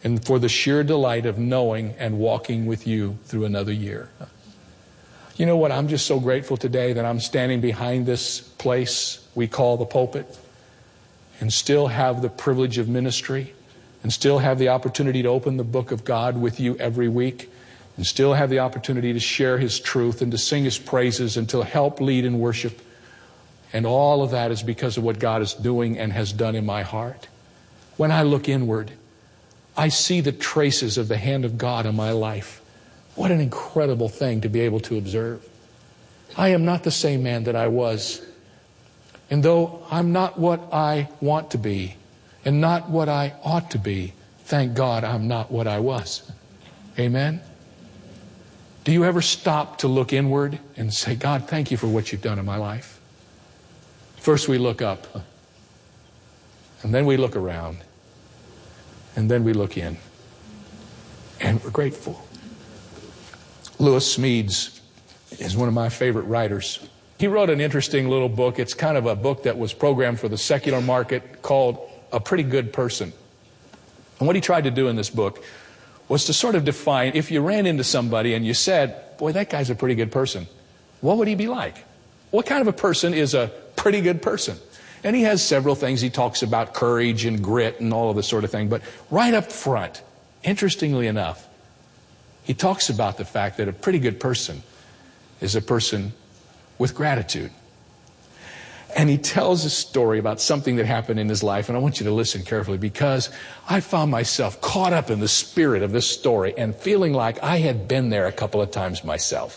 and for the sheer delight of knowing and walking with you through another year. You know what? I'm just so grateful today that I'm standing behind this place we call the pulpit and still have the privilege of ministry and still have the opportunity to open the book of God with you every week and still have the opportunity to share His truth and to sing His praises and to help lead in worship. And all of that is because of what God is doing and has done in my heart. When I look inward, I see the traces of the hand of God in my life. What an incredible thing to be able to observe. I am not the same man that I was. And though I'm not what I want to be and not what I ought to be, thank God I'm not what I was. Amen? Do you ever stop to look inward and say, God, thank you for what you've done in my life? First we look up, and then we look around, and then we look in, and we're grateful. Lewis Smedes is one of my favorite writers. He wrote an interesting little book. It's kind of a book that was programmed for the secular market called A Pretty Good Person. And what he tried to do in this book was to sort of define, if you ran into somebody and you said, boy, that guy's a pretty good person, what would he be like? What kind of a person is a pretty good person? And he has several things. He talks about courage and grit and all of this sort of thing. But right up front, interestingly enough, he talks about the fact that a pretty good person is a person with gratitude. And he tells a story about something that happened in his life, and I want you to listen carefully because I found myself caught up in the spirit of this story and feeling like I had been there a couple of times myself.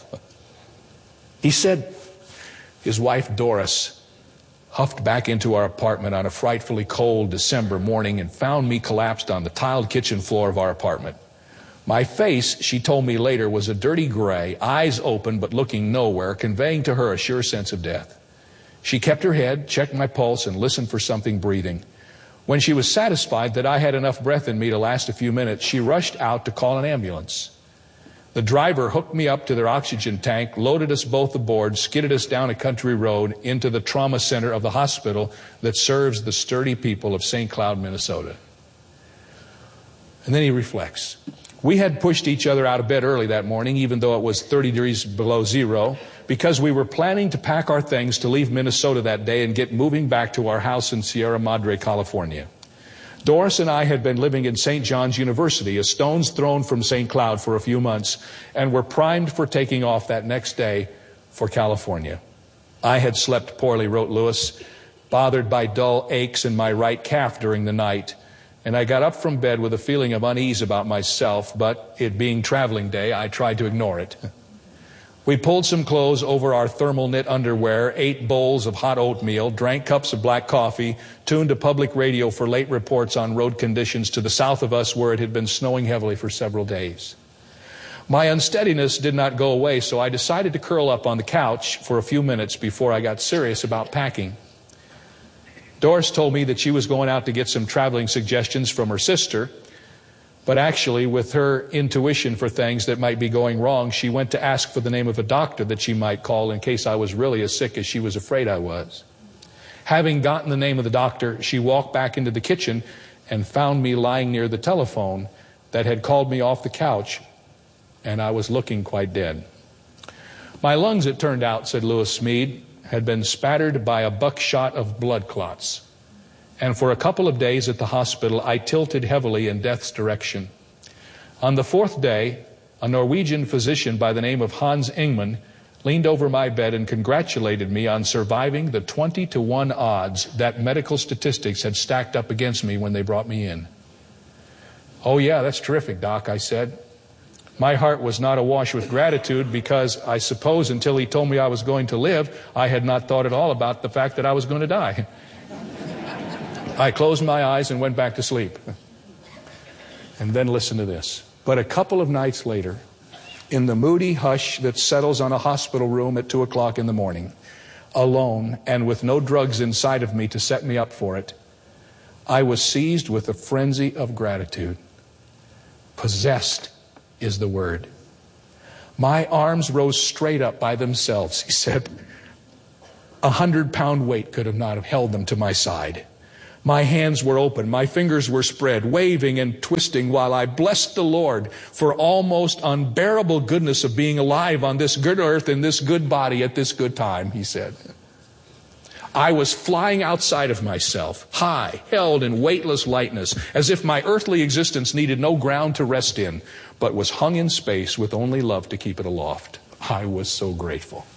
He said his wife Doris huffed back into our apartment on a frightfully cold December morning and found me collapsed on the tiled kitchen floor of our apartment. My face, she told me later, was a dirty gray, eyes open but looking nowhere, conveying to her a sure sense of death. She kept her head, checked my pulse, and listened for something breathing. When she was satisfied that I had enough breath in me to last a few minutes, she rushed out to call an ambulance. The driver hooked me up to their oxygen tank, loaded us both aboard, skidded us down a country road into the trauma center of the hospital that serves the sturdy people of St. Cloud, Minnesota. And then he reflects. We had pushed each other out of bed early that morning, even though it was 30 degrees below zero, because we were planning to pack our things to leave Minnesota that day and get moving back to our house in Sierra Madre, California. Doris and I had been living in St. John's University, a stone's throw from St. Cloud, for a few months, and were primed for taking off that next day for California. I had slept poorly, wrote Lewis, bothered by dull aches in my right calf during the night. And I got up from bed with a feeling of unease about myself, but it being traveling day, I tried to ignore it. We pulled some clothes over our thermal knit underwear, ate bowls of hot oatmeal, drank cups of black coffee, tuned to public radio for late reports on road conditions to the south of us where it had been snowing heavily for several days. My unsteadiness did not go away, so I decided to curl up on the couch for a few minutes before I got serious about packing. Doris told me that she was going out to get some traveling suggestions from her sister, but actually, with her intuition for things that might be going wrong, she went to ask for the name of a doctor that she might call in case I was really as sick as she was afraid I was. Having gotten the name of the doctor, she walked back into the kitchen and found me lying near the telephone that had called me off the couch, and I was looking quite dead. My lungs, it turned out, said Lewis Smedes, had been spattered by a buckshot of blood clots. And for a couple of days at the hospital, I tilted heavily in death's direction. On the fourth day, a Norwegian physician by the name of Hans Ingman leaned over my bed and congratulated me on surviving the 20-to-1 odds that medical statistics had stacked up against me when they brought me in. Oh yeah, that's terrific, Doc, I said. My heart was not awash with gratitude because I suppose until he told me I was going to live, I had not thought at all about the fact that I was going to die. I closed my eyes and went back to sleep. And then listen to this. But a couple of nights later, in the moody hush that settles on a hospital room at 2 o'clock in the morning, alone and with no drugs inside of me to set me up for it, I was seized with a frenzy of gratitude. Possessed is the word. My arms rose straight up by themselves, he said. 100-pound weight could have not have held them to my side. My hands were open, my fingers were spread, waving and twisting while I blessed the Lord for almost unbearable goodness of being alive on this good earth in this good body at this good time, he said. I was flying outside of myself, high, held in weightless lightness, as if my earthly existence needed no ground to rest in, but was hung in space with only love to keep it aloft. I was so grateful.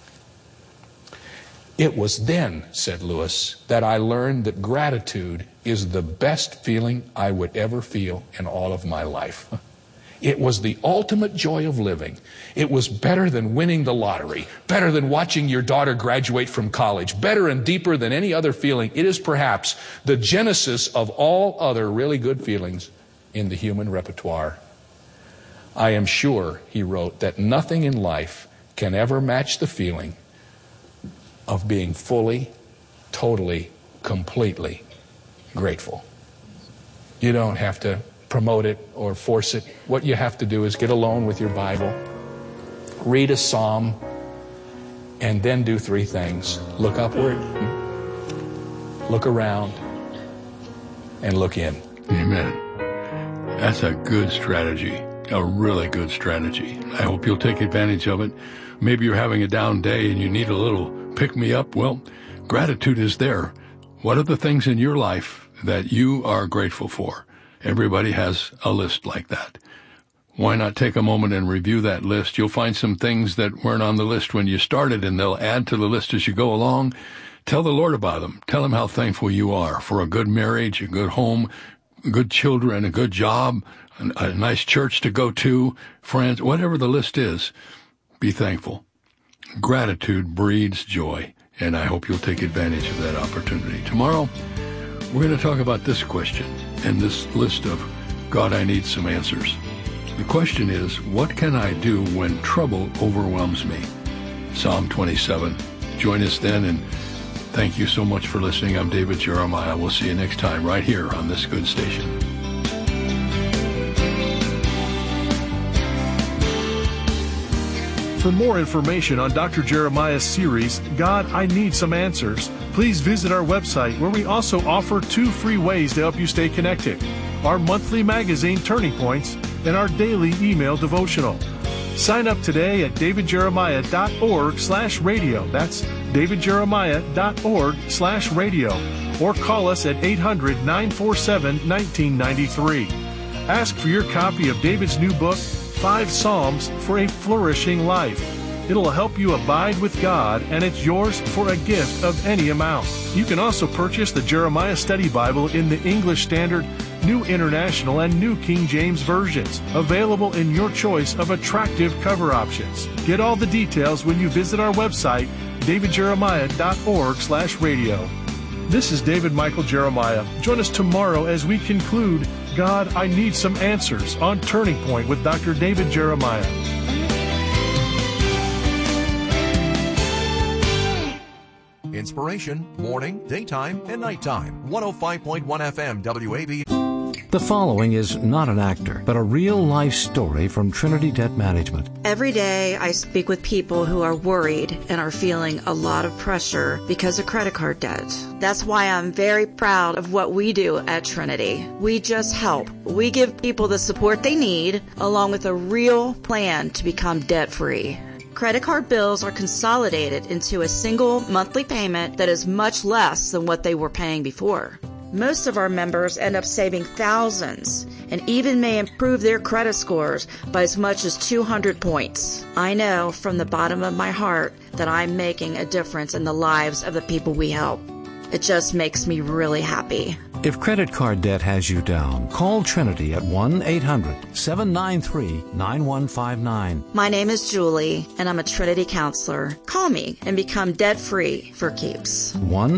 It was then, said Lewis, that I learned that gratitude is the best feeling I would ever feel in all of my life. It was the ultimate joy of living. It was better than winning the lottery, better than watching your daughter graduate from college, better and deeper than any other feeling. It is perhaps the genesis of all other really good feelings in the human repertoire. I am sure, he wrote, that nothing in life can ever match the feeling of being fully, totally, completely grateful. You don't have to promote it or force it. What you have to do is get alone with your Bible, read a psalm, and then do three things. Look upward, look around, and look in. Amen. That's a good strategy, a really good strategy. I hope you'll take advantage of it. Maybe you're having a down day and you need a little pick-me-up. Well, gratitude is there. What are the things in your life that you are grateful for? Everybody has a list like that. Why not take a moment and review that list? You'll find some things that weren't on the list when you started, and they'll add to the list as you go along. Tell the Lord about them. Tell him how thankful you are for a good marriage, a good home, good children, a good job, a nice church to go to, friends, whatever the list is. Be thankful. Gratitude breeds joy, and I hope you'll take advantage of that opportunity. Tomorrow, we're going to talk about this question and this list of, God, I need some answers. The question is, what can I do when trouble overwhelms me? Psalm 27. Join us then, and thank you so much for listening. I'm David Jeremiah. We'll see you next time right here on this good station. For more information on Dr. Jeremiah's series, God, I Need Some Answers, please visit our website, where we also offer 2 free ways to help you stay connected: our monthly magazine, Turning Points, and our daily email devotional. Sign up today at davidjeremiah.org/radio. That's davidjeremiah.org/radio. Or call us at 800-947-1993. Ask for your copy of David's new book, 5 Psalms for a Flourishing Life. It'll help you abide with God, and it's yours for a gift of any amount. You can also purchase the Jeremiah Study Bible in the English Standard, New International, and New King James versions, available in your choice of attractive cover options. Get all the details when you visit our website, davidjeremiah.org/radio. This is David Michael Jeremiah. Join us tomorrow as we conclude God, I Need Some Answers on Turning Point with Dr. David Jeremiah. Inspiration, morning, daytime, and nighttime. 105.1 FM WAB. The following is not an actor, but a real-life story from Trinity Debt Management. Every day I speak with people who are worried and are feeling a lot of pressure because of credit card debt. That's why I'm very proud of what we do at Trinity. We just help. We give people the support they need, along with a real plan to become debt-free. Credit card bills are consolidated into a single monthly payment that is much less than what they were paying before. Most of our members end up saving thousands and even may improve their credit scores by as much as 200 points. I know from the bottom of my heart that I'm making a difference in the lives of the people we help. It just makes me really happy. If credit card debt has you down, call Trinity at 1-800-793-9159. My name is Julie, and I'm a Trinity counselor. Call me and become debt-free for keeps.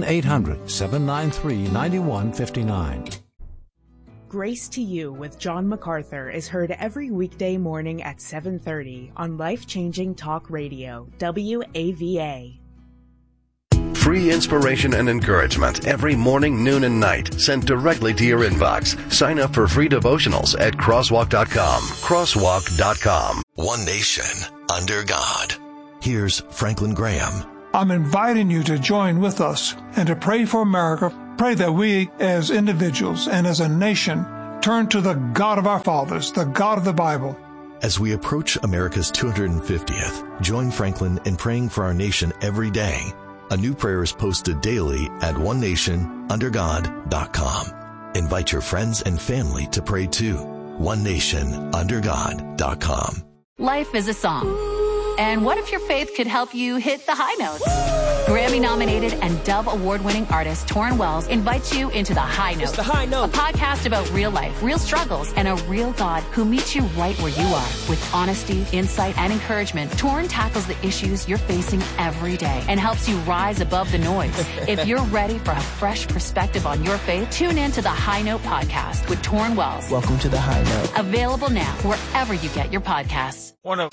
1-800-793-9159. Grace to You with John MacArthur is heard every weekday morning at 7:30 on Life-Changing Talk Radio, WAVA. Free inspiration and encouragement every morning, noon, and night, sent directly to your inbox. Sign up for free devotionals at crosswalk.com. Crosswalk.com. One nation under God. Here's Franklin Graham. I'm inviting you to join with us and to pray for America Pray that we as individuals and as a nation turn to the God of our fathers, the God of the Bible. As we approach America's 250th, join Franklin in praying for our nation every day. A new prayer is posted daily at onenationundergod.com. Invite your friends and family to pray too. onenationundergod.com. Life is a song. And what if your faith could help you hit the high notes? Grammy-nominated and Dove Award-winning artist Torrin Wells invites you into The High Note. It's The High Note. A podcast about real life, real struggles, and a real God who meets you right where you are. With honesty, insight, and encouragement, Torrin tackles the issues you're facing every day and helps you rise above the noise. If you're ready for a fresh perspective on your faith, tune in to The High Note podcast with Torrin Wells. Welcome to The High Note. Available now wherever you get your podcasts.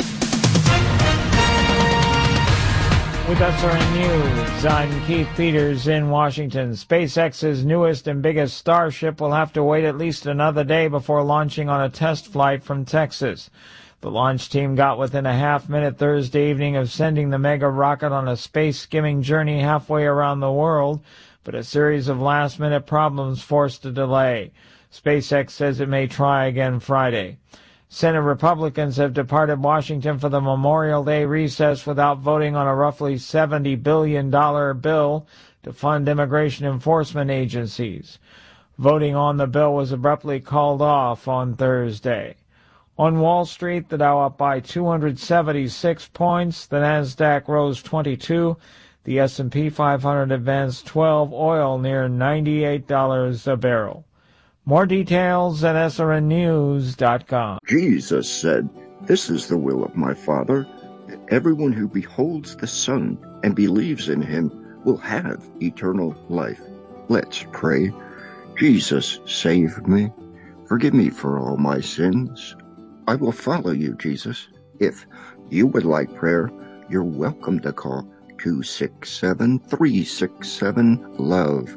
With SRN News, I'm Keith Peters in Washington. SpaceX's newest and biggest Starship will have to wait at least another day before launching on a test flight from Texas. The launch team got within a half-minute Thursday evening of sending the mega rocket on a space-skimming journey halfway around the world, but a series of last-minute problems forced a delay. SpaceX says it may try again Friday. Senate Republicans have departed Washington for the Memorial Day recess without voting on a roughly $70 billion bill to fund immigration enforcement agencies. Voting on the bill was abruptly called off on Thursday. On Wall Street, the Dow up by 276 points, the Nasdaq rose 22, the S&P 500 advanced 12, oil near $98 a barrel. More details at srnnews.com. Jesus said, "This is the will of my Father, that everyone who beholds the Son and believes in him will have eternal life." Let's pray. Jesus, save me. Forgive me for all my sins. I will follow you, Jesus. If you would like prayer, you're welcome to call 267-367-LOVE.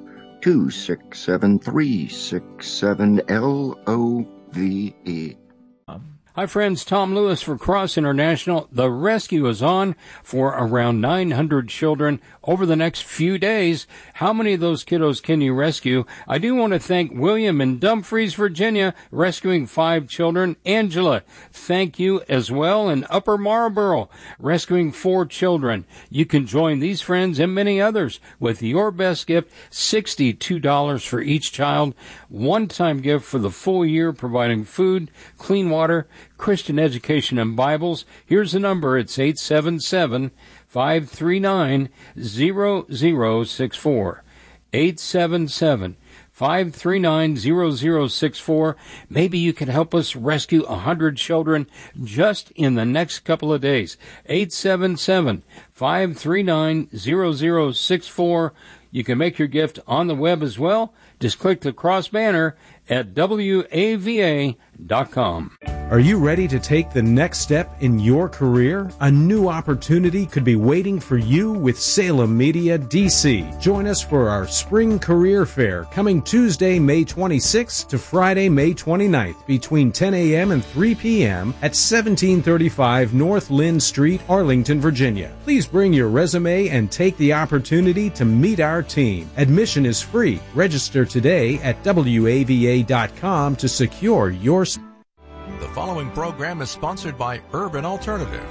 267-367-LOVE. Hi friends, Tom Lewis for Cross International. The rescue is on for around 900 children over the next few days. How many of those kiddos can you rescue? I do want to thank William in Dumfries, Virginia, rescuing 5 children. Angela, thank you as well in Upper Marlboro, rescuing 4 children. You can join these friends and many others with your best gift, $62 for each child. One-time gift for the full year, providing food, clean water, Christian education, and Bibles. Here's the number. It's 877-539-0064. 877-539-0064. Maybe you can help us rescue 100 children just in the next couple of days. 877-539-0064. You can make your gift on the web as well. Just click the cross banner at WAVA.com. Are you ready to take the next step in your career? A new opportunity could be waiting for you with Salem Media DC. Join us for our Spring Career Fair coming Tuesday, May 26th to Friday, May 29th between 10 a.m. and 3 p.m. at 1735 North Lynn Street, Arlington, Virginia. Please bring your resume and take the opportunity to meet our team. Admission is free. Register today at WAVA.com to secure your spot. The following program is sponsored by Urban Alternative.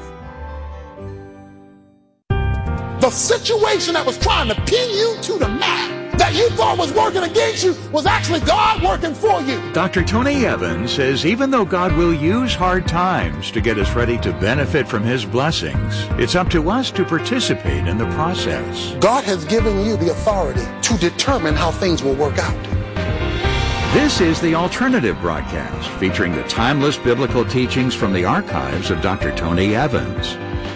The situation that was trying to pin you to the mat, that you thought was working against you, was actually God working for you. Dr. Tony Evans says even though God will use hard times to get us ready to benefit from His blessings, it's up to us to participate in the process. God has given you the authority to determine how things will work out. This is the Alternative Broadcast, featuring the timeless biblical teachings from the archives of Dr. Tony Evans.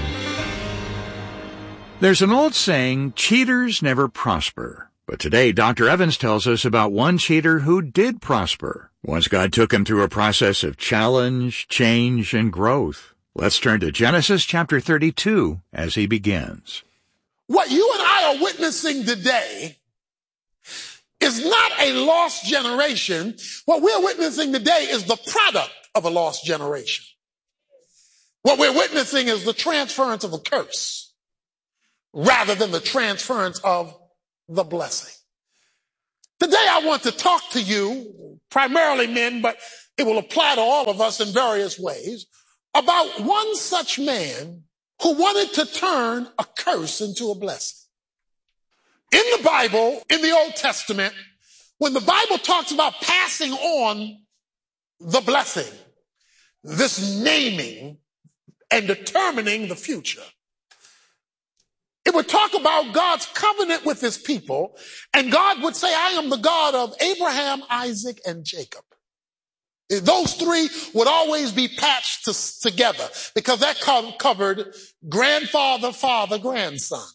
There's an old saying, cheaters never prosper. But today, Dr. Evans tells us about one cheater who did prosper, once God took him through a process of challenge, change, and growth. Let's turn to Genesis chapter 32 as he begins. What you and I are witnessing today is not a lost generation. What we're witnessing today is the product of a lost generation. What we're witnessing is the transference of a curse rather than the transference of the blessing. Today I want to talk to you, primarily men, but it will apply to all of us in various ways, about one such man who wanted to turn a curse into a blessing. In the Bible, in the Old Testament, when the Bible talks about passing on the blessing, this naming and determining the future, it would talk about God's covenant with his people, and God would say, I am the God of Abraham, Isaac, and Jacob. Those three would always be patched together because that covered grandfather, father, grandson.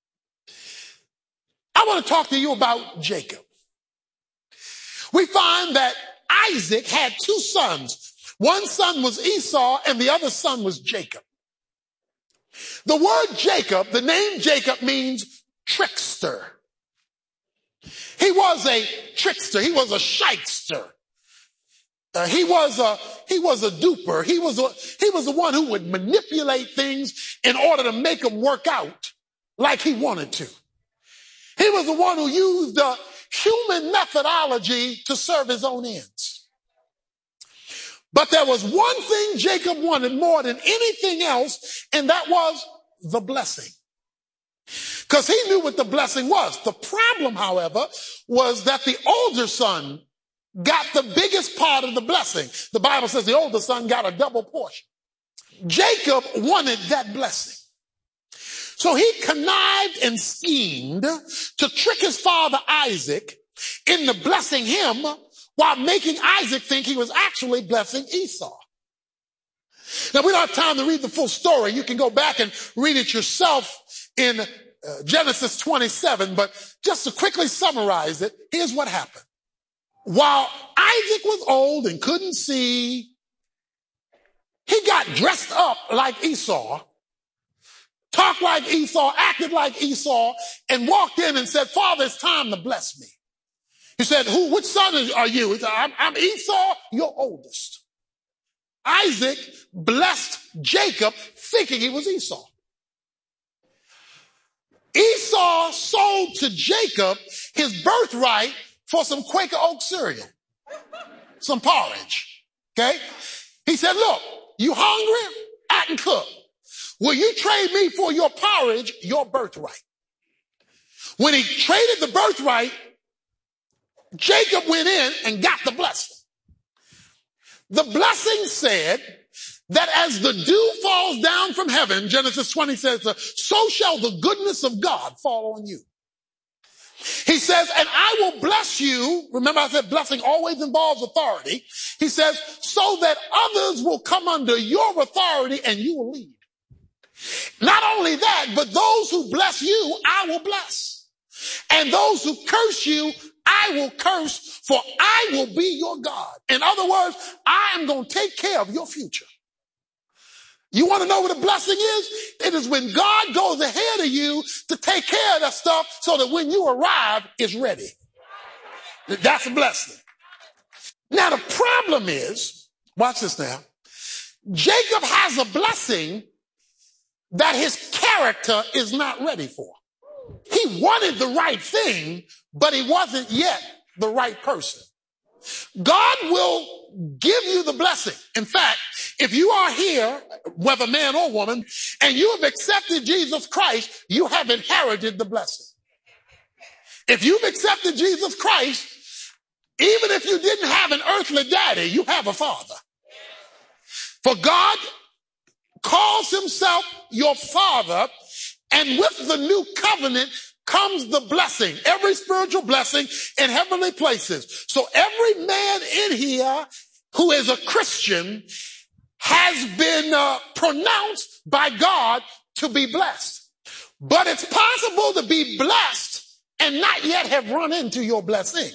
I want to talk to you about Jacob. We find that Isaac had two sons. One son was Esau and the other son was Jacob. The word Jacob, the name Jacob, means trickster. He was a trickster. He was a shyster. He was a duper. He was the one who would manipulate things in order to make them work out like he wanted to. He was the one who used the human methodology to serve his own ends. But there was one thing Jacob wanted more than anything else, and that was the blessing. Because he knew what the blessing was. The problem, however, was that the older son got the biggest part of the blessing. The Bible says the older son got a double portion. Jacob wanted that blessing. So he connived and schemed to trick his father Isaac into blessing him while making Isaac think he was actually blessing Esau. Now, we don't have time to read the full story. You can go back and read it yourself in Genesis 27, but just to quickly summarize it, here's what happened. While Isaac was old and couldn't see, he got dressed up like Esau, talked like Esau, acted like Esau, and walked in and said, Father, it's time to bless me. He said, which son are you? He said, I'm Esau, your oldest. Isaac blessed Jacob thinking he was Esau. Esau sold to Jacob his birthright for some Quaker Oat cereal, some porridge, okay? He said, look, you hungry? I can cook. Will you trade me for your porridge, your birthright? When he traded the birthright, Jacob went in and got the blessing. The blessing said that as the dew falls down from heaven, Genesis 20 says, so shall the goodness of God fall on you. He says, and I will bless you. Remember I said blessing always involves authority. He says, so that others will come under your authority and you will lead. Not only that, but those who bless you, I will bless. And those who curse you, I will curse, for I will be your God. In other words, I am going to take care of your future. You want to know what a blessing is? It is when God goes ahead of you to take care of that stuff so that when you arrive, it's ready. That's a blessing. Now, the problem is, watch this now. Jacob has a blessing that his character is not ready for. He wanted the right thing, but he wasn't yet the right person. God will give you the blessing. In fact, if you are here, whether man or woman, and you have accepted Jesus Christ, you have inherited the blessing. If you've accepted Jesus Christ, even if you didn't have an earthly daddy, you have a father. For God calls himself your father, and with the new covenant comes the blessing, every spiritual blessing in heavenly places. So every man in here who is a Christian has been pronounced by God to be blessed. But it's possible to be blessed and not yet have run into your blessing.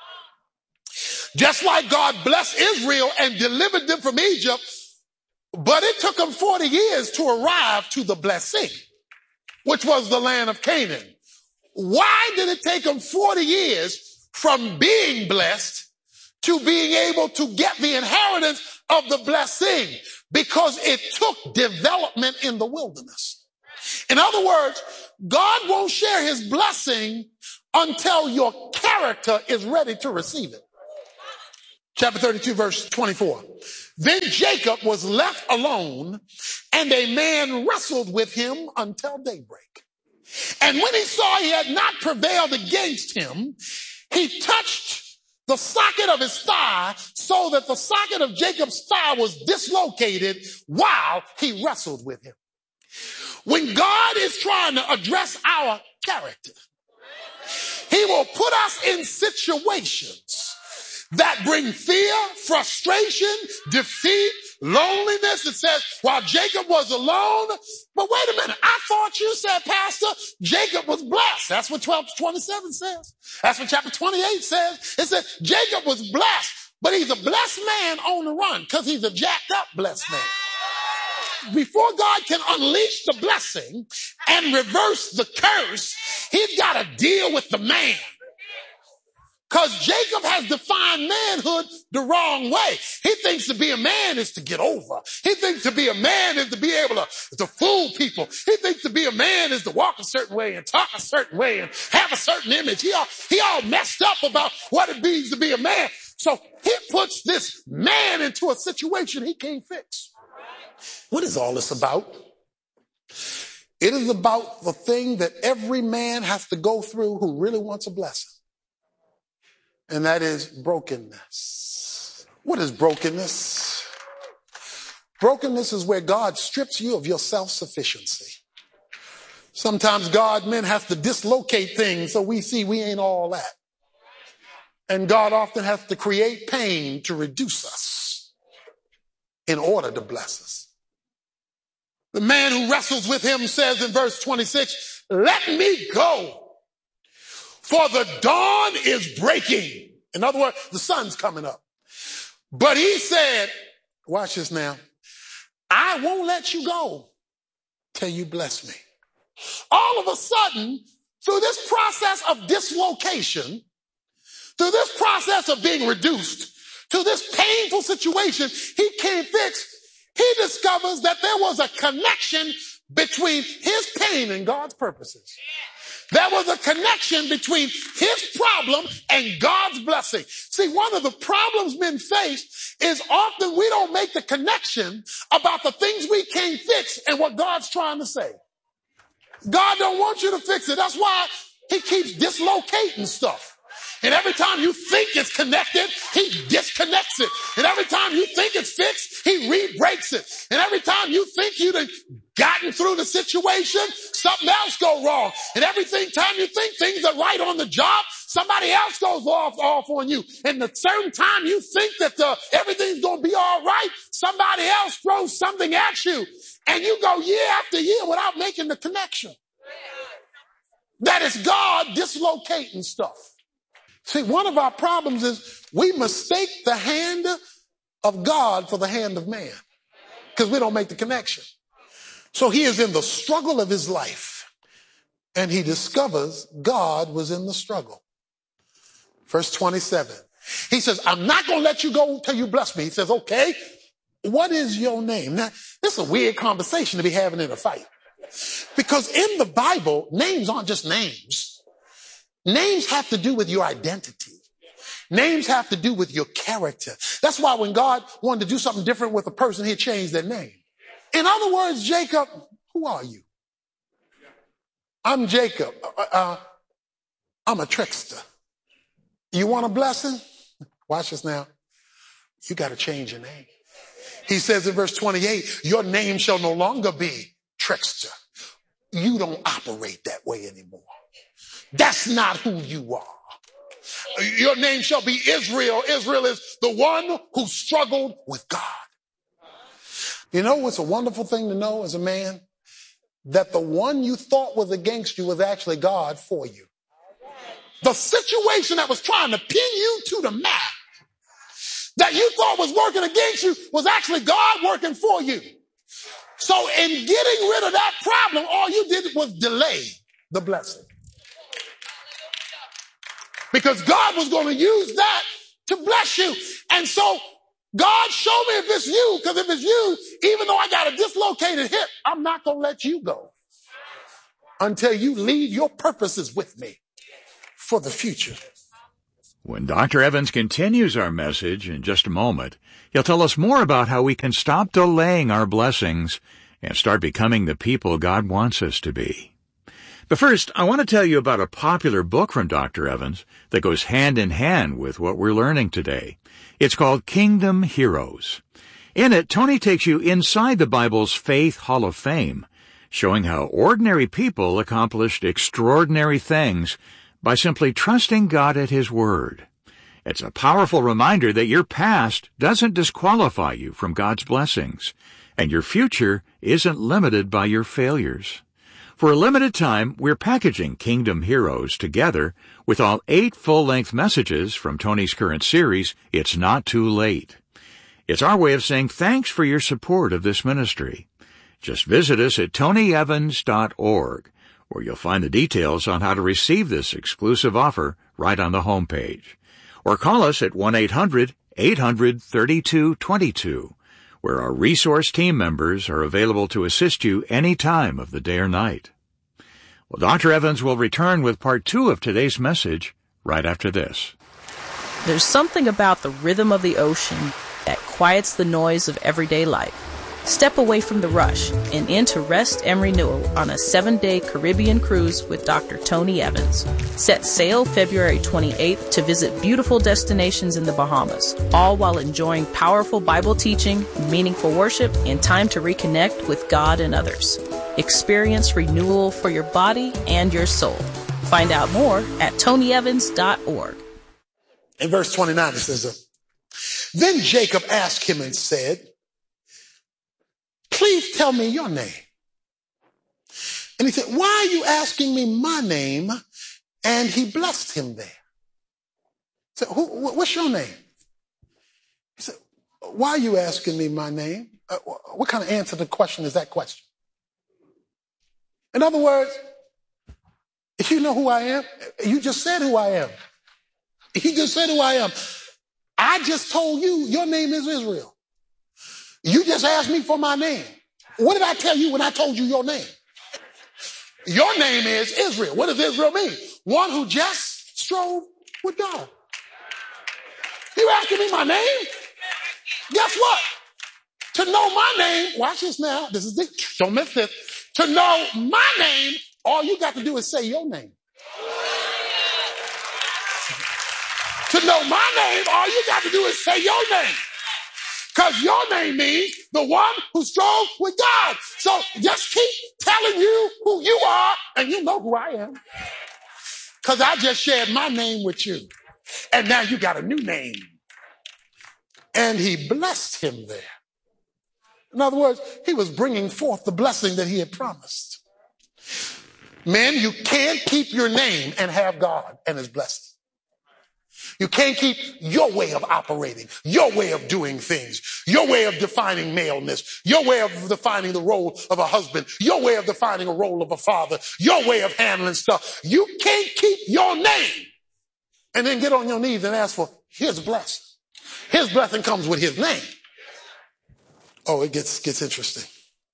Just like God blessed Israel and delivered them from Egypt, but it took them 40 years to arrive to the blessing, which was the land of Canaan. Why did it take them 40 years from being blessed to being able to get the inheritance of the blessing? Because it took development in the wilderness. In other words, God won't share his blessing until your character is ready to receive it. Chapter 32, verse 24. Then Jacob was left alone, and a man wrestled with him until daybreak. And when he saw he had not prevailed against him, he touched the socket of his thigh, so that the socket of Jacob's thigh was dislocated while he wrestled with him. When God is trying to address our character, he will put us in situations that bring fear, frustration, defeat, loneliness. It says, while Jacob was alone, but wait a minute, I thought you said, Pastor, Jacob was blessed. That's what 12:27 says. That's what chapter 28 says. It says Jacob was blessed, but he's a blessed man on the run because he's a jacked up blessed man. Before God can unleash the blessing and reverse the curse, he's got to deal with the man. Because Jacob has defined manhood the wrong way. He thinks to be a man is to get over. He thinks to be a man is to be able to fool people. He thinks to be a man is to walk a certain way and talk a certain way and have a certain image. He all messed up about what it means to be a man. So he puts this man into a situation he can't fix. What is all this about? It is about the thing that every man has to go through who really wants a blessing. And that is brokenness. What is brokenness? Brokenness is where God strips you of your self-sufficiency. Sometimes men have to dislocate things so we see we ain't all that. And God often has to create pain to reduce us in order to bless us. The man who wrestles with him says in verse 26, let me go, for the dawn is breaking. In other words, the sun's coming up. But he said, watch this now, I won't let you go till you bless me. All of a sudden, through this process of dislocation, through this process of being reduced to this painful situation he can't fix, he discovers that there was a connection between his pain and God's purposes. There was a connection between his problem and God's blessing. See, one of the problems men face is often we don't make the connection about the things we can't fix and what God's trying to say. God don't want you to fix it. That's why he keeps dislocating stuff. And every time you think it's connected, he disconnects it. And every time you think it's fixed, he re-breaks it. And every time you think you've gotten through the situation, something else goes wrong. And every time you think things are right on the job, somebody else goes off on you. And the certain time you think that everything's going to be all right, somebody else throws something at you. And you go year after year without making the connection. That is God dislocating stuff. See, one of our problems is we mistake the hand of God for the hand of man because we don't make the connection. So he is in the struggle of his life and he discovers God was in the struggle. Verse 27, he says, I'm not going to let you go until you bless me. He says, okay, what is your name? Now, this is a weird conversation to be having in a fight because in the Bible, names aren't just names. Names have to do with your identity. Names have to do with your character. That's why when God wanted to do something different with a person, he changed their name. In other words, Jacob, who are you? I'm Jacob. I'm a trickster. You want a blessing? Watch this now. You got to change your name. He says in verse 28, your name shall no longer be trickster. You don't operate that way anymore. That's not who you are. Your name shall be Israel. Israel is the one who struggled with God. You know what's a wonderful thing to know as a man? That the one you thought was against you was actually God for you. The situation that was trying to pin you to the map that you thought was working against you was actually God working for you. So in getting rid of that problem, all you did was delay the blessing. Because God was going to use that to bless you. And so God, show me if it's you, because if it's you, even though I got a dislocated hip, I'm not going to let you go until you leave your purposes with me for the future. When Dr. Evans continues our message in just a moment, he'll tell us more about how we can stop delaying our blessings and start becoming the people God wants us to be. But first, I want to tell you about a popular book from Dr. Evans that goes hand in hand with what we're learning today. It's called Kingdom Heroes. In it, Tony takes you inside the Bible's Faith Hall of Fame, showing how ordinary people accomplished extraordinary things by simply trusting God at His Word. It's a powerful reminder that your past doesn't disqualify you from God's blessings, and your future isn't limited by your failures. For a limited time, we're packaging Kingdom Heroes together with all 8 full-length messages from Tony's current series, It's Not Too Late. It's our way of saying thanks for your support of this ministry. Just visit us at tonyevans.org, where you'll find the details on how to receive this exclusive offer right on the homepage. Or call us at 1-800-800-3222, where our resource team members are available to assist you any time of the day or night. Well, Dr. Evans will return with part 2 of today's message right after this. There's something about the rhythm of the ocean that quiets the noise of everyday life. Step away from the rush and into rest and renewal on a 7-day Caribbean cruise with Dr. Tony Evans. Set sail February 28th to visit beautiful destinations in the Bahamas, all while enjoying powerful Bible teaching, meaningful worship, and time to reconnect with God and others. Experience renewal for your body and your soul. Find out more at tonyevans.org. In verse 29 it says, Then Jacob asked him and said, Please tell me your name. And he said, Why are you asking me my name? And he blessed him there. He said, What's your name? He said, Why are you asking me my name? What kind of answer to the question is that question? In other words, if you know who I am, you just said who I am. He just said who I am. I just told you your name is Israel. You just asked me for my name. What did I tell you when I told you your name? Your name is Israel. What does Israel mean? One who just strove with God. You asking me my name? Guess what? To know my name, watch this now. This is don't miss this. To know my name, all you got to do is say your name. To know my name, all you got to do is say your name. Because your name means the one who strove with God. So just keep telling you who you are, and you know who I am. Because I just shared my name with you. And now you got a new name. And he blessed him there. In other words, he was bringing forth the blessing that he had promised. Men, you can't keep your name and have God and his blessing. You can't keep your way of operating, your way of doing things, your way of defining maleness, your way of defining the role of a husband, your way of defining a role of a father, your way of handling stuff. You can't keep your name and then get on your knees and ask for his blessing. His blessing comes with his name. Oh, it gets interesting.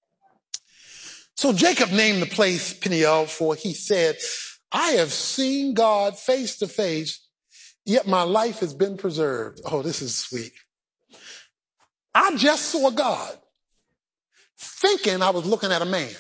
So Jacob named the place Peniel, for he said, I have seen God face to face, yet my life has been preserved. Oh, this is sweet. I just saw God thinking I was looking at a man.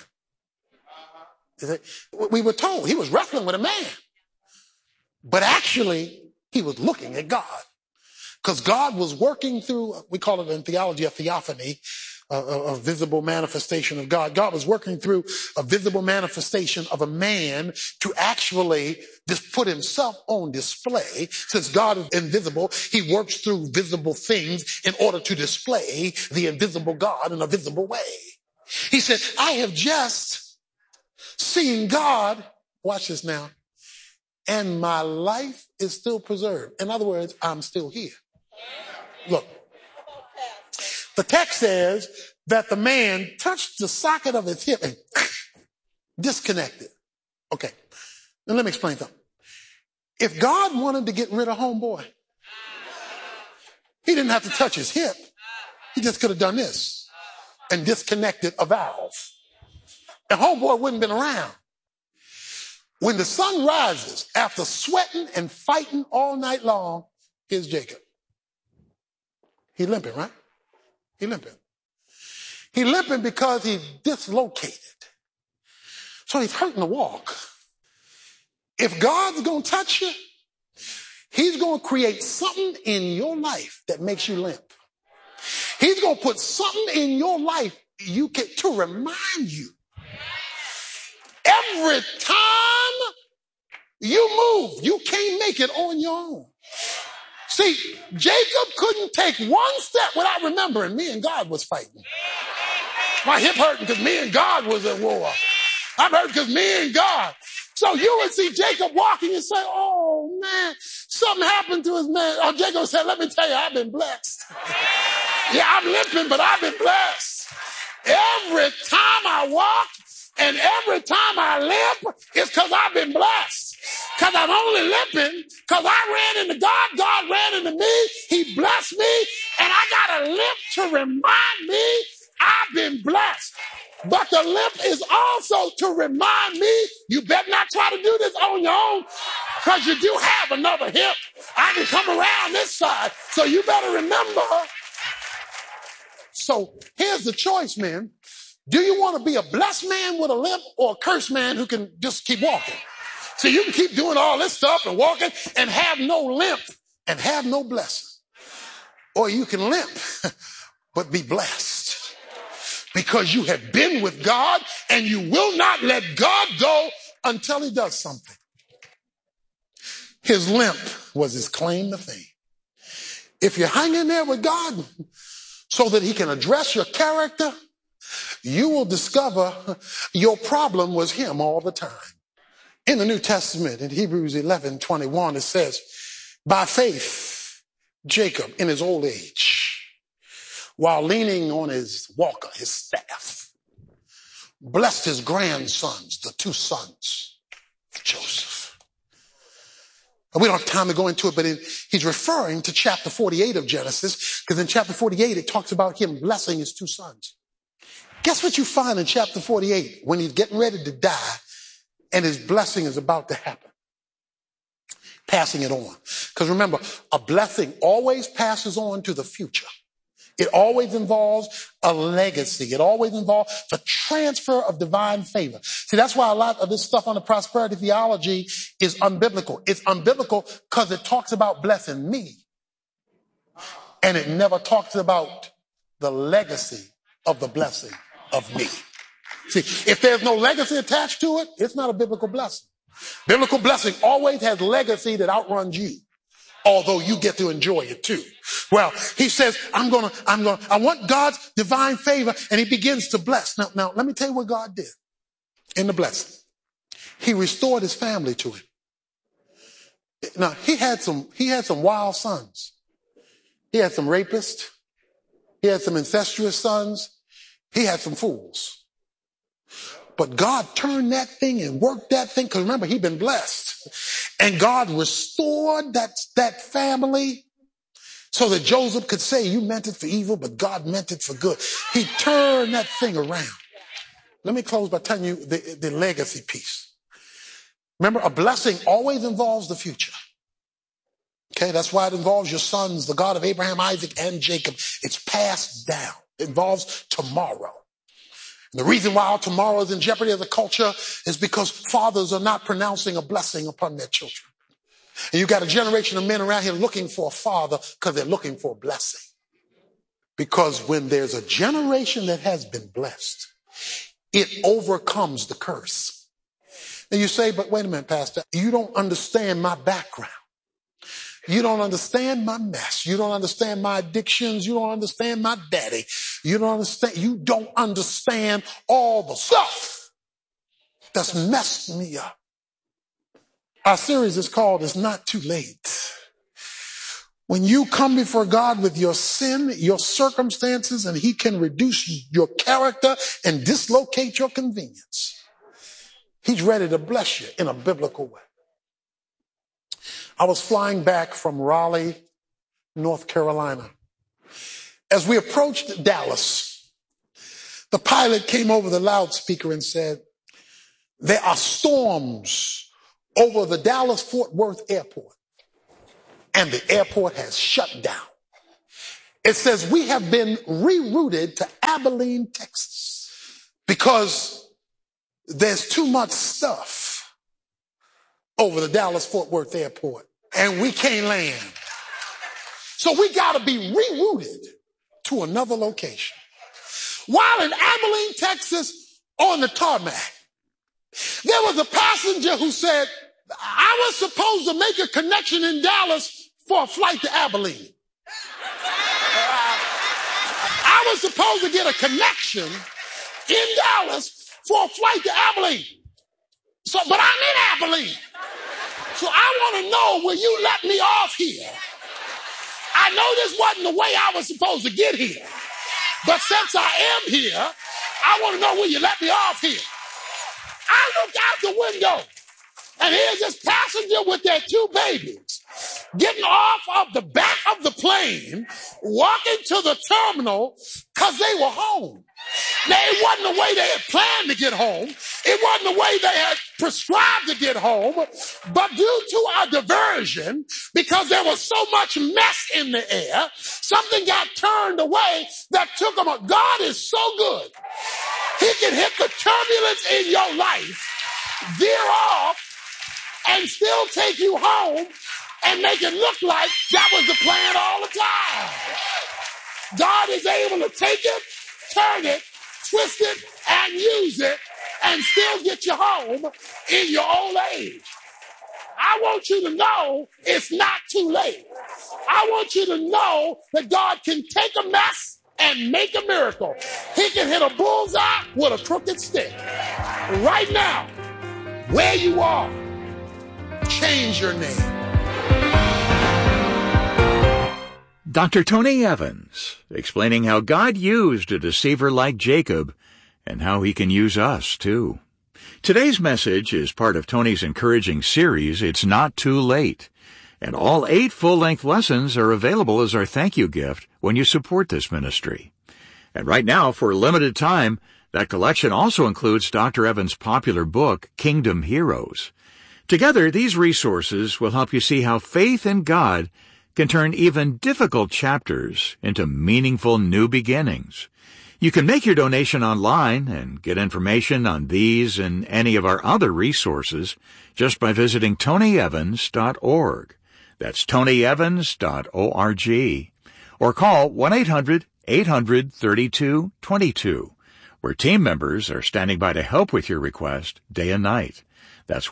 We were told he was wrestling with a man. But actually, he was looking at God. Because God was working through, we call it in theology a theophany, a visible manifestation of God. God was working through a visible manifestation of a man to actually just put himself on display. Since God is invisible, he works through visible things in order to display the invisible God in a visible way. He said, I have just seen God, watch this now, and my life is still preserved. In other words, I'm still here. Look. The text says that the man touched the socket of his hip and disconnected. Okay, now let me explain something. If God wanted to get rid of homeboy, he didn't have to touch his hip. He just could have done this and disconnected a valve. And homeboy wouldn't have been around. When the sun rises, after sweating and fighting all night long, here's Jacob. He limping, right? He limping. He limping because he's dislocated. So he's hurting to walk. If God's going to touch you, he's going to create something in your life that makes you limp. He's going to put something in your life to remind you. Every time you move, you can't make it on your own. See, Jacob couldn't take one step without remembering me and God was fighting. My hip hurting because me and God was at war. I'm hurt because me and God. So you would see Jacob walking and say, oh man, something happened to his man. Oh, Jacob said, let me tell you, I've been blessed. Yeah, I'm limping, but I've been blessed. Every time I walk and every time I limp, it's because I've been blessed. Because I'm only limping because I ran into God, God ran into me, he blessed me, and I got a limp to remind me I've been blessed. But the limp is also to remind me, you better not try to do this on your own, because you do have another hip. I can come around this side, so you better remember. So here's the choice, man. Do you want to be a blessed man with a limp or a cursed man who can just keep walking? So you can keep doing all this stuff and walking and have no limp and have no blessing. Or you can limp but be blessed because you have been with God and you will not let God go until he does something. His limp was his claim to fame. If you hang in there with God so that he can address your character, you will discover your problem was him all the time. In the New Testament, in Hebrews 11:21, it says, by faith, Jacob in his old age, while leaning on his walker, his staff, blessed his grandsons, the two sons of Joseph. We don't have time to go into it, but he's referring to chapter 48 of Genesis, because in chapter 48, it talks about him blessing his two sons. Guess what you find in chapter 48 when he's getting ready to die and his blessing is about to happen? Passing it on. Because remember, a blessing always passes on to the future. It always involves a legacy. It always involves the transfer of divine favor. See, that's why a lot of this stuff on the prosperity theology is unbiblical. It's unbiblical because it talks about blessing me. And it never talks about the legacy of the blessing of me. See, if there's no legacy attached to it, it's not a biblical blessing. Biblical blessing always has legacy that outruns you, although you get to enjoy it too. Well, he says, I want God's divine favor, and he begins to bless. Now, let me tell you what God did in the blessing. He restored his family to him. Now, he had some wild sons. He had some rapists. He had some incestuous sons. He had some fools. But God turned that thing and worked that thing, because remember, he'd been blessed. And God restored that family so that Joseph could say, you meant it for evil, but God meant it for good. He turned that thing around. Let me close by telling you the legacy piece. Remember, a blessing always involves the future. Okay, that's why it involves your sons, the God of Abraham, Isaac, and Jacob. It's passed down. It involves tomorrow. And the reason why our tomorrow is in jeopardy as a culture is because fathers are not pronouncing a blessing upon their children. And you got a generation of men around here looking for a father because they're looking for a blessing. Because when there's a generation that has been blessed, it overcomes the curse. And you say, but wait a minute, Pastor, you don't understand my background. You don't understand my mess. You don't understand my addictions. You don't understand my daddy. You don't understand all the stuff that's messed me up. Our series is called It's Not Too Late. When you come before God with your sin, your circumstances, and he can reduce your character and dislocate your convenience, he's ready to bless you in a biblical way. I was flying back from Raleigh, North Carolina. As we approached Dallas, the pilot came over the loudspeaker and said, there are storms over the Dallas-Fort Worth airport, and the airport has shut down. It says we have been rerouted to Abilene, Texas, because there's too much stuff over the Dallas-Fort Worth airport, and we can't land. So we got to be rerouted to another location. While in Abilene, Texas, on the tarmac, there was a passenger who said, I was supposed to make a connection in Dallas for a flight to Abilene. I was supposed to get a connection in Dallas for a flight to Abilene. But I'm in Abilene. So I want to know, will you let me off here? I know this wasn't the way I was supposed to get here. But since I am here, I want to know, will you let me off here? I looked out the window, and here's this passenger with their two babies getting off of the back of the plane, walking to the terminal because they were home. Now, it wasn't the way they had planned to get home. It wasn't the way they had prescribed to get home. But due to a diversion, because there was so much mess in the air, something got turned away that took them. God is so good. He can hit the turbulence in your life, veer off, and still take you home and make it look like that was the plan all the time. God is able to take it, turn it, twist it, and use it, and still get you home in your old age. I want you to know it's not too late. I want you to know that God can take a mess and make a miracle. He can hit a bullseye with a crooked stick. Right now, where you are, change your name. Dr. Tony Evans, explaining how God used a deceiver like Jacob and how he can use us, too. Today's message is part of Tony's encouraging series, It's Not Too Late. And all 8 full-length lessons are available as our thank you gift when you support this ministry. And right now, for a limited time, that collection also includes Dr. Evans' popular book, Kingdom Heroes. Together, these resources will help you see how faith in God can turn even difficult chapters into meaningful new beginnings. You can make your donation online and get information on these and any of our other resources just by visiting tonyevans.org. That's tonyevans.org. Or call 1-800-800-3222, where team members are standing by to help with your request day and night. That's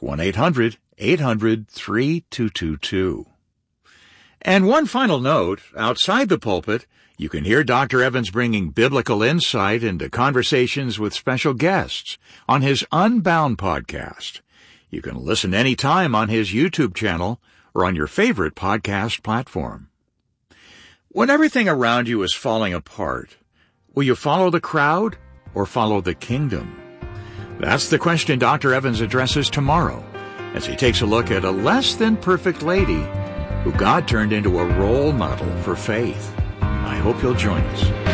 1-800-800-3222. And one final note, outside the pulpit, you can hear Dr. Evans bringing biblical insight into conversations with special guests on his Unbound podcast. You can listen anytime on his YouTube channel or on your favorite podcast platform. When everything around you is falling apart, will you follow the crowd or follow the kingdom? That's the question Dr. Evans addresses tomorrow as he takes a look at a less than perfect lady who God turned into a role model for faith. I hope you'll join us.